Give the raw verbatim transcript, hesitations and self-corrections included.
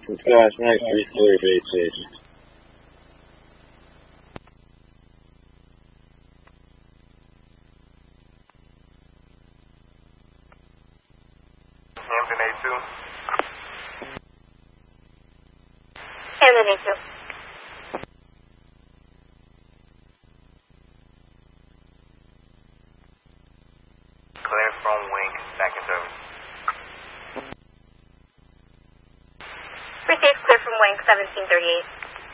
Gosh, nice three clear base station. Hampton A two. Hampton A two. Clear from wing, back in service. Received clear from wing seventeen thirty-eight.